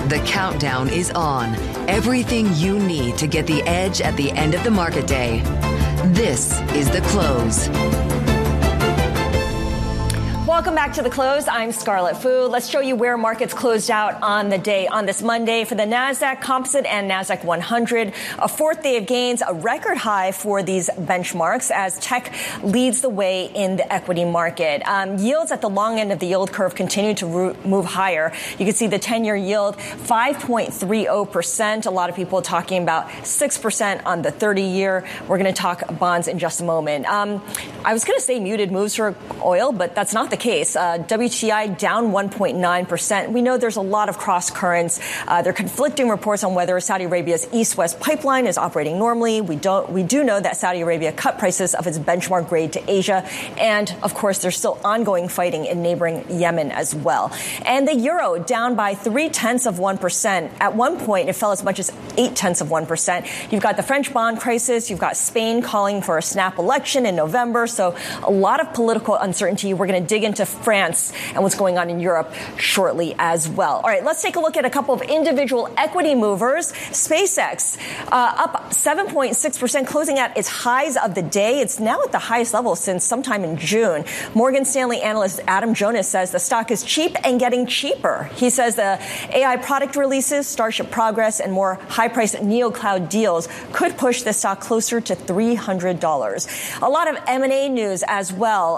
The countdown is on. Everything you need to get the edge at the end of the market day. This is The Close. Welcome back to The Close. I'm Scarlett Fu. Let's show you where markets closed out on the day on this Monday for the NASDAQ Composite and NASDAQ 100. A fourth day of gains, a record high for these benchmarks as tech leads the way in the equity market. Yields at the long end of the yield curve continue to move higher. You can see the 10-year yield, 5.30%. A lot of people talking about 6% on the 30-year. We're going to talk bonds in just a moment. I was going to say muted moves for oil, but that's not the case. WTI down 1.9%. We know there's a lot of cross currents. There are conflicting reports on whether Saudi Arabia's East-West pipeline is operating normally. We do know that Saudi Arabia cut prices of its benchmark grade to Asia. And of course, there's still ongoing fighting in neighboring Yemen as well. And the euro down by 0.3%. At one point, it fell as much as 0.8%. You've got the French bond crisis. You've got Spain calling for a snap election in November. So a lot of political uncertainty. We're going to dig into France and what's going on in Europe shortly as well. All right, let's take a look at a couple of individual equity movers. SpaceX up 7.6%, closing at its highs of the day. It's now at the highest level since sometime in June. Morgan Stanley analyst Adam Jonas says the stock is cheap and getting cheaper. He says the AI product releases, Starship Progress, and more high-priced NeoCloud deals could push the stock closer to $300. A lot of M&A news as well.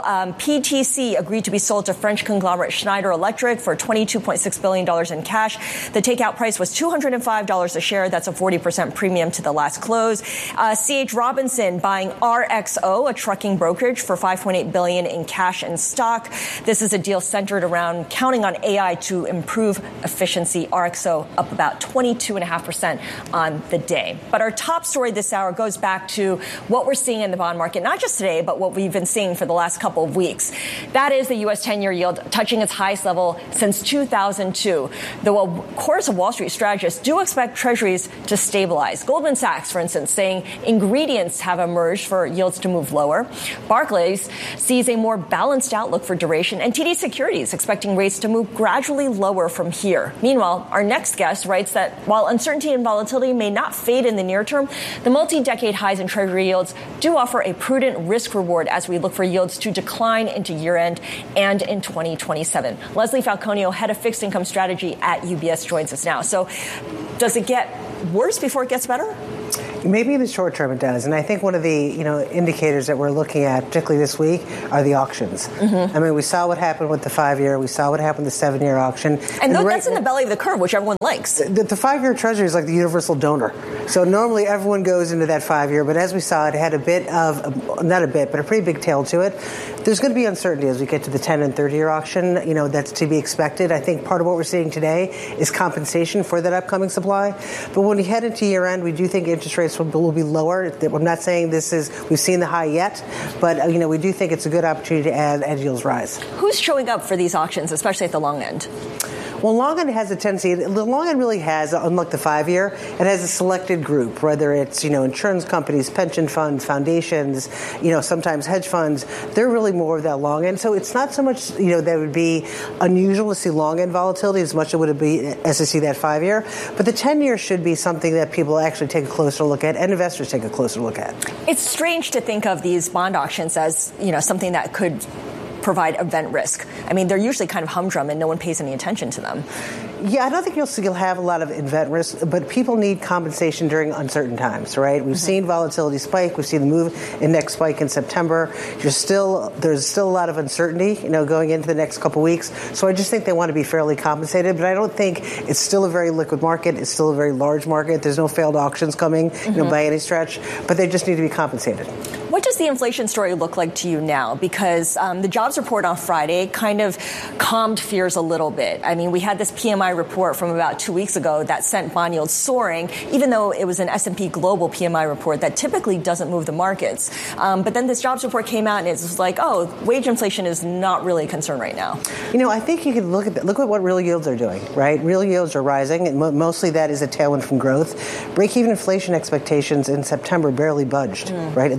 PTC agreed to be sold to French conglomerate Schneider Electric for $22.6 billion in cash. The takeout price was $205 a share. That's a 40% premium to the last close. C.H. Robinson buying RXO, a trucking brokerage, for $5.8 billion in cash and stock. This is a deal centered around counting on AI to improve efficiency. RXO up about 22.5% on the day. But our top story this hour goes back to what we're seeing in the bond market, not just today, but what we've been seeing for the last couple of weeks. That is the U.S. 10-year yield touching its highest level since 2002. Though, of course, Wall Street strategists do expect treasuries to stabilize. Goldman Sachs, for instance, saying ingredients have emerged for yields to move lower. Barclays sees a more balanced outlook for duration, and TD Securities expecting rates to move gradually lower from here. Meanwhile, our next guest writes that while uncertainty and volatility may not fade in the near term, the multi-decade highs in treasury yields do offer a prudent risk reward as we look for yields to decline into year-end and in 2027. Leslie Falconio, head of fixed income strategy at UBS, joins us now. So does it get worse before it gets better? Maybe in the short term it does. And I think one of the indicators that we're looking at, particularly this week, are the auctions. Mm-hmm. I mean, we saw what happened with the 5-year. We saw what happened with the 7-year auction. And that's in the belly of the curve, which everyone likes. The 5-year treasury is like the universal donor. So normally everyone goes into that 5-year. But as we saw, it had a bit of, not a bit, but a pretty big tail to it. There's going to be uncertainty as we get to the 10 and 30-year auction. That's to be expected. I think part of what we're seeing today is compensation for that upcoming supply. But when we head into year-end, we do think interest rates will be lower. I'm not saying we've seen the high yet, but we do think it's a good opportunity as yields rise. Who's showing up for these auctions, especially at the long end? Well, long end has a tendency. The long end really has, unlike the 5-year, it has a selected group, whether it's insurance companies, pension funds, foundations, sometimes hedge funds. They're really more of that long end. So it's not so much that it would be unusual to see long end volatility as much as it would be as to see that 5-year. But the 10-year should be something that people actually take a closer look at, and investors take a closer look at. It's strange to think of these bond auctions as something that could provide event risk. I mean, they're usually kind of humdrum and no one pays any attention to them. Yeah, I don't think you'll have a lot of event risk, but people need compensation during uncertain times, right? We've seen volatility spike. We've seen the move index spike in September. There's still a lot of uncertainty, going into the next couple weeks. So I just think they want to be fairly compensated, but I don't think it's still a very liquid market. It's still a very large market. There's no failed auctions coming, by any stretch, but they just need to be compensated. What does the inflation story look like to you now? Because the jobs report on Friday kind of calmed fears a little bit. I mean, we had this PMI report from about 2 weeks ago that sent bond yields soaring, even though it was an S&P Global PMI report that typically doesn't move the markets. But then this jobs report came out and it's like, wage inflation is not really a concern right now. I think you can look at what real yields are doing, right? Real yields are rising, and mostly that is a tailwind from growth. Break-even inflation expectations in September barely budged, right, in the 10-year.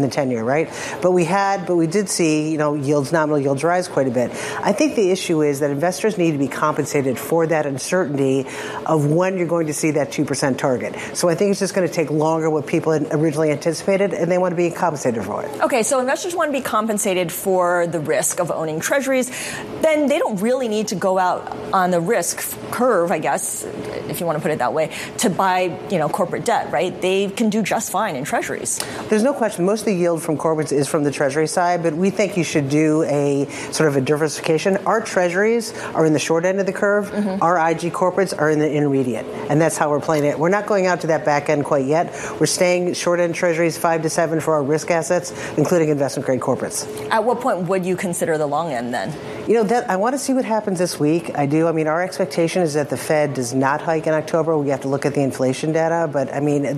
right? But we did see, nominal yields rise quite a bit. I think the issue is that investors need to be compensated for that uncertainty of when you're going to see that 2% target. So I think it's just going to take longer what people had originally anticipated, and they want to be compensated for it. Okay, so investors want to be compensated for the risk of owning treasuries. Then they don't really need to go out on the risk curve, I guess, if you want to put it that way, to buy, corporate debt, right? They can do just fine in treasuries. There's no question. Most of the yield from corporates is from the treasury side, but we think you should do a sort of a diversification. Our treasuries are in the short end of the curve. Mm-hmm. Our IG corporates are in the intermediate, and that's how we're playing it. We're not going out to that back end quite yet. We're staying short end treasuries 5 to 7 for our risk assets, including investment grade corporates. At what point would you consider the long end then? I want to see what happens this week. I do. Our expectation is that the Fed does not hike in October. We have to look at the inflation data. But,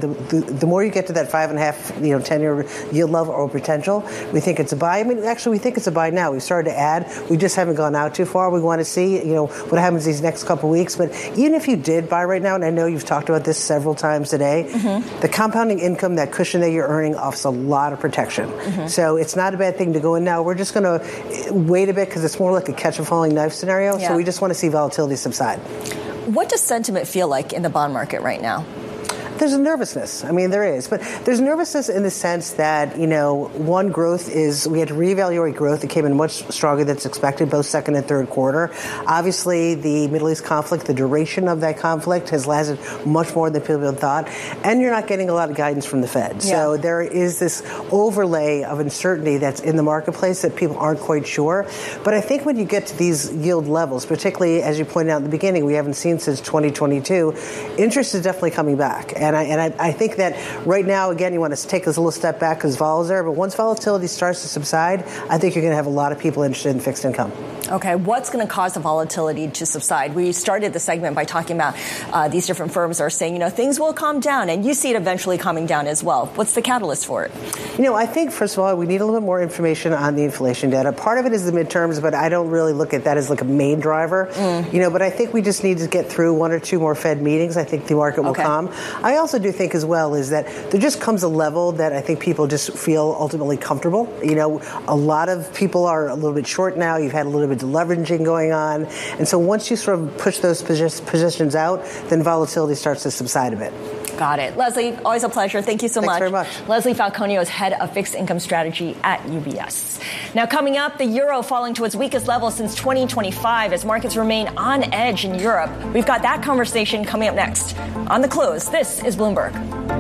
the more you get to that 5.5, 10-year yield level or potential, we think it's a buy. Actually, we think it's a buy now. We've started to add. We just haven't gone out too far. We want to see, what happens these next couple of weeks. But even if you did buy right now, and I know you've talked about this several times today, mm-hmm. the compounding income, that cushion that you're earning, offers a lot of protection. Mm-hmm. So it's not a bad thing to go in now. We're just going to wait a bit because it's more like a catch a falling knife scenario. Yeah. So we just want to see volatility subside. What does sentiment feel like in the bond market right now? There's a nervousness. There is. But there's nervousness in the sense that, one, growth is, we had to reevaluate growth. It came in much stronger than expected, both second and third quarter. Obviously, the Middle East conflict, the duration of that conflict has lasted much more than people thought. And you're not getting a lot of guidance from the Fed. Yeah. So there is this overlay of uncertainty that's in the marketplace that people aren't quite sure. But I think when you get to these yield levels, particularly, as you pointed out in the beginning, we haven't seen since 2022, interest is definitely coming back. And I think that right now, again, you want to take this a little step back because vol is there. But once volatility starts to subside, I think you're going to have a lot of people interested in fixed income. Okay, what's going to cause the volatility to subside? We started the segment by talking about these different firms are saying, things will calm down, and you see it eventually calming down as well. What's the catalyst for it? I think, first of all, we need a little bit more information on the inflation data. Part of it is the midterms, but I don't really look at that as like a main driver. But I think we just need to get through 1 or 2 more Fed meetings. I think the market will calm. I also do think as well is that there just comes a level that I think people just feel ultimately comfortable. A lot of people are a little bit short now. You've had a little bit of leveraging going on. And so once you sort of push those positions out, then volatility starts to subside a bit. Got it. Leslie, always a pleasure. Thank you so much. Thanks very much. Leslie Falconio is head of fixed income strategy at UBS. Now, coming up, the euro falling to its weakest level since 2025 as markets remain on edge in Europe. We've got that conversation coming up next. On The Close, this is Bloomberg.